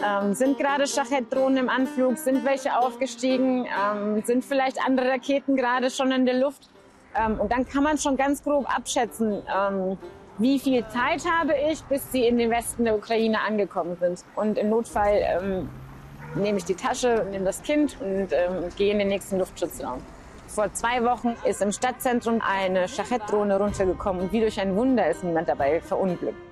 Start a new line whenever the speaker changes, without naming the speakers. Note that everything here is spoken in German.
Sind gerade Schachett-Drohnen im Anflug? Sind welche aufgestiegen? Sind vielleicht andere Raketen gerade schon in der Luft? Und dann kann man schon ganz grob abschätzen, wie viel Zeit habe ich, bis sie in den Westen der Ukraine angekommen sind. Und im Notfall nehme ich die Tasche, nehme das Kind und gehe in den nächsten Luftschutzraum. Vor 2 Wochen ist im Stadtzentrum eine Schachett-Drohne runtergekommen und wie durch ein Wunder ist niemand dabei verunglückt.